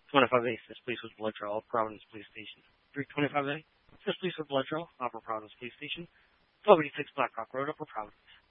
25A, assist police with blood draw, Providence Police Station. 325A, assist police with blood draw, Upper Providence Police Station. 1286 Black Rock Road, Upper Providence.